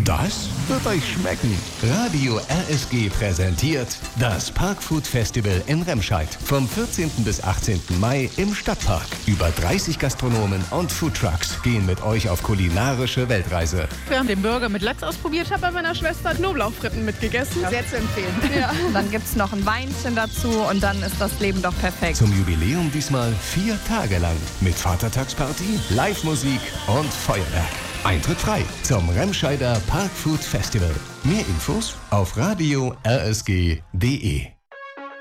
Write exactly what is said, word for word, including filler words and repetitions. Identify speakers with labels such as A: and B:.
A: Das wird euch schmecken. Radio R S G präsentiert das Parkfood Festival in Remscheid. Vom vierzehnten bis achtzehnten Mai im Stadtpark. Über dreißig Gastronomen und Foodtrucks gehen mit euch auf kulinarische Weltreise.
B: Wir haben den Burger mit Lachs ausprobiert, habe bei meiner Schwester Knoblauchfritten mitgegessen.
C: Sehr zu empfehlen.
B: Ja.
C: Dann gibt es noch ein Weinchen dazu und dann ist das Leben doch perfekt.
A: Zum Jubiläum diesmal vier Tage lang. Mit Vatertagsparty, Live-Musik und Feuerwerk. Eintritt frei zum Remscheider Parkfood Festival. Mehr Infos auf radio r s g punkt d e.